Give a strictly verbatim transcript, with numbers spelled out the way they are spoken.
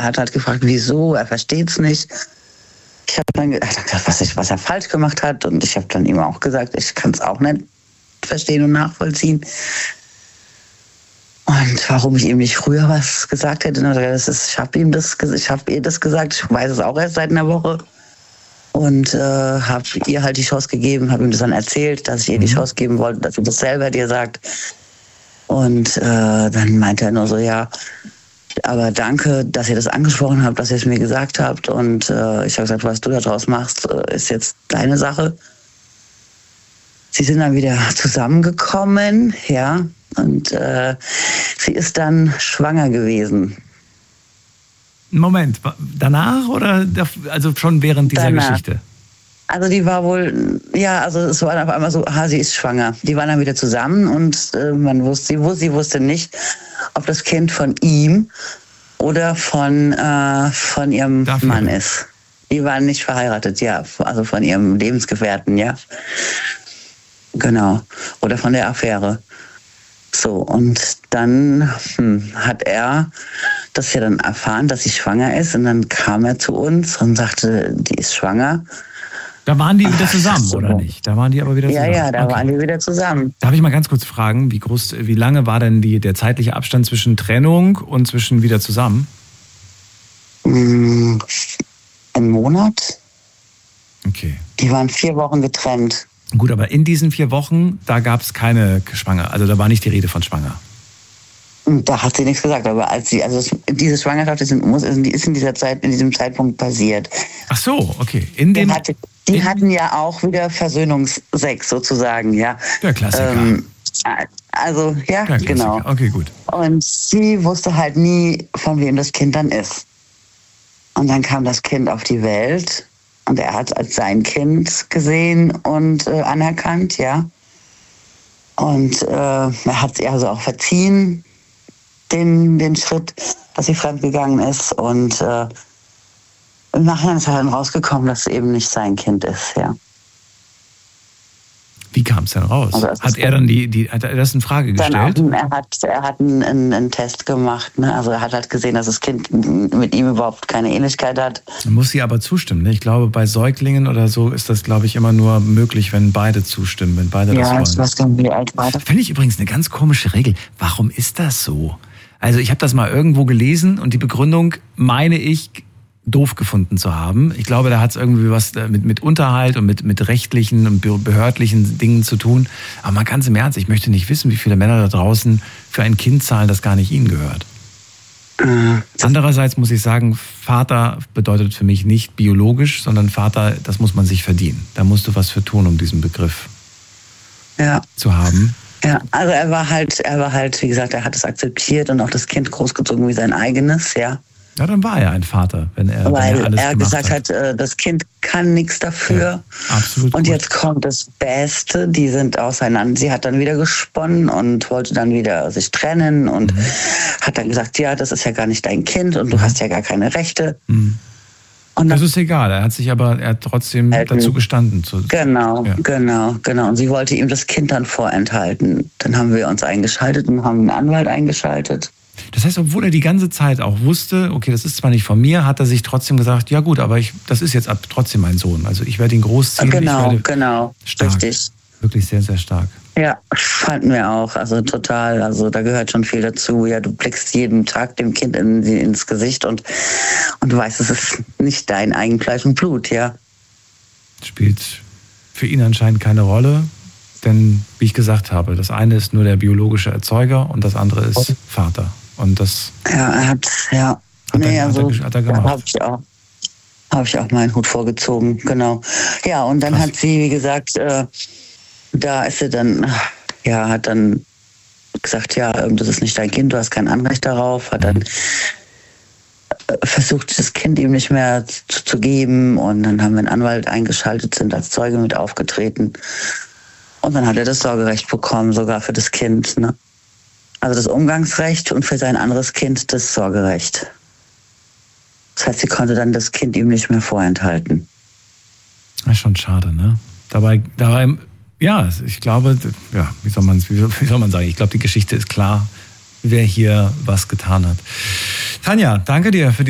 er hat halt gefragt, wieso, er versteht es nicht. Ich habe dann gesagt, was, ich, was er falsch gemacht hat und ich habe dann ihm auch gesagt, ich kann es auch nicht verstehen und nachvollziehen. Und warum ich ihm nicht früher was gesagt hätte, das ist, ich habe ihm das, ich habe ihr das gesagt, ich weiß es auch erst seit einer Woche. Und äh, habe ihr halt die Chance gegeben, habe ihm das dann erzählt, dass ich ihr die Chance geben wollte, dass sie das selber dir sagt. Und äh, dann meinte er nur so, ja, aber danke, dass ihr das angesprochen habt, dass ihr es mir gesagt habt. Und äh, ich habe gesagt, was du da draus machst, ist jetzt deine Sache. Sie sind dann wieder zusammengekommen, ja, und äh, sie ist dann schwanger gewesen. Moment, danach oder also schon während dieser danach. Geschichte? Also die war wohl, ja, also es war dann auf einmal so, aha, sie ist schwanger. Die waren dann wieder zusammen und äh, man wusste, sie wusste, sie wusste nicht, ob das Kind von ihm oder von, äh, von ihrem Dafür. Mann ist. Die waren nicht verheiratet, ja, also von ihrem Lebensgefährten, ja. Genau. Oder von der Affäre. So, und dann hm, hat er das ja dann erfahren, dass sie schwanger ist. Und dann kam er zu uns und sagte, die ist schwanger. Da waren die wieder zusammen, Ach, oder nicht? Da waren die aber wieder zusammen. Ja, ja, da okay. waren die wieder zusammen. Darf ich mal ganz kurz fragen, wie groß, wie lange war denn die, der zeitliche Abstand zwischen Trennung und zwischen wieder zusammen? Hm, ein Monat. Okay. Die waren vier Wochen getrennt. Gut, aber in diesen vier Wochen, da gab es keine Schwanger, also da war nicht die Rede von schwanger. Da hat sie nichts gesagt, aber als sie, also diese Schwangerschaft ist in, ist in dieser Zeit, in diesem Zeitpunkt passiert. Ach so, okay. In dem, die hatte, die in, hatten ja auch wieder Versöhnungsex sozusagen, ja. Der Klassiker. Ähm, also, ja, Der genau. Okay, gut. Und sie wusste halt nie, von wem das Kind dann ist. Und dann kam das Kind auf die Welt. Und er hat es als sein Kind gesehen und äh, anerkannt, ja. Und äh, er hat es also auch verziehen, den, den Schritt, dass sie fremdgegangen ist. Und äh, im Nachhinein ist dann rausgekommen, dass es eben nicht sein Kind ist, ja. Wie kam es denn raus? Also hat er dann die, die, hat er das in Frage gestellt? Dann, er hat, er hat einen, einen, einen Test gemacht, ne? Also er hat halt gesehen, dass das Kind mit ihm überhaupt keine Ähnlichkeit hat. Dann muss sie aber zustimmen, ne? Ich glaube, bei Säuglingen oder so ist das, glaube ich, immer nur möglich, wenn beide zustimmen, wenn beide ja, das wollen. Ja, ich weiß gar nicht, wie alt beide. Finde ich übrigens eine ganz komische Regel. Warum ist das so? Also ich habe das mal irgendwo gelesen und die Begründung, meine ich, doof gefunden zu haben. Ich glaube, da hat es irgendwie was mit, mit Unterhalt und mit, mit rechtlichen und behördlichen Dingen zu tun. Aber mal ganz im Ernst, ich möchte nicht wissen, wie viele Männer da draußen für ein Kind zahlen, das gar nicht ihnen gehört. Mhm. Andererseits muss ich sagen, Vater bedeutet für mich nicht biologisch, sondern Vater, das muss man sich verdienen. Da musst du was für tun, um diesen Begriff ja. zu haben. Ja, also er war halt, er war halt, wie gesagt, er hat es akzeptiert und auch das Kind großgezogen wie sein eigenes, ja. Ja, dann war er ein Vater, wenn er, Weil wenn er alles er gemacht gesagt hat, hat, das Kind kann nichts dafür. Ja, absolut. Und gut. jetzt kommt das Beste, die sind auseinander. Sie hat dann wieder gesponnen und wollte dann wieder sich trennen und mhm. hat dann gesagt, ja, das ist ja gar nicht dein Kind und du mhm. hast ja gar keine Rechte. Mhm. Und das ist egal, er hat sich aber, er hat trotzdem äh, dazu gestanden. Zu, genau, ja. genau, genau. Und sie wollte ihm das Kind dann vorenthalten. Dann haben wir uns eingeschaltet und haben einen Anwalt eingeschaltet. Das heißt, obwohl er die ganze Zeit auch wusste, okay, das ist zwar nicht von mir, hat er sich trotzdem gesagt, ja gut, aber ich, das ist jetzt trotzdem mein Sohn. Also ich werde ihn großziehen. Genau, ich werde genau, stark, richtig. Wirklich sehr, sehr stark. Ja, fanden wir auch. Also total, also da gehört schon viel dazu. Ja, du blickst jeden Tag dem Kind in, ins Gesicht und, und du weißt, es ist nicht dein Eigenfleisch und Blut, ja. Spielt für ihn anscheinend keine Rolle. Denn, wie ich gesagt habe, das eine ist nur der biologische Erzeuger und das andere ist Vater. Und das ja, er hat, ja, hat, nee, er, also, hat, er, hat er gemacht. Ja, habe ich auch. Habe ich auch meinen Hut vorgezogen, genau. Ja, und dann Krass. hat sie, wie gesagt, äh, da ist sie dann, ja, hat dann gesagt, ja, das ist nicht dein Kind, du hast kein Anrecht darauf, hat dann mhm. versucht, das Kind ihm nicht mehr zu, zu geben und dann haben wir einen Anwalt eingeschaltet, sind als Zeuge mit aufgetreten und dann hat er das Sorgerecht bekommen, sogar für das Kind, ne? Also das Umgangsrecht und für sein anderes Kind das Sorgerecht. Das heißt, sie konnte dann das Kind ihm nicht mehr vorenthalten. Das ist schon schade, ne? Dabei, dabei, ja, ich glaube, ja, wie soll man, wie soll man sagen? Ich glaube, die Geschichte ist klar, wer hier was getan hat. Tanja, danke dir für die